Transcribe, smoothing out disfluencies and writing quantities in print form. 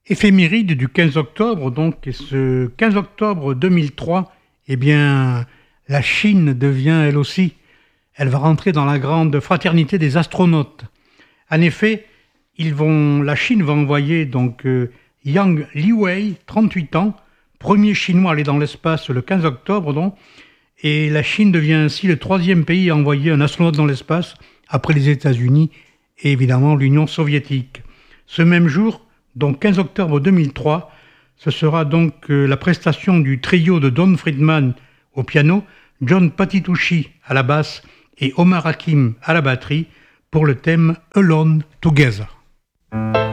Éphéméride du 15 octobre, donc, et ce 15 octobre 2003, eh bien, la Chine devient elle aussi, elle va rentrer dans la grande fraternité des astronautes. En effet, la Chine va envoyer donc Yang Liwei, 38 ans, premier chinois à aller dans l'espace le 15 octobre, donc, et la Chine devient ainsi le troisième pays à envoyer un astronaute dans l'espace, après les États-Unis et évidemment l'Union soviétique. Ce même jour, donc 15 octobre 2003, ce sera donc la prestation du trio de Don Friedman au piano, John Patitucci à la basse et Omar Hakim à la batterie pour le thème Alone Together.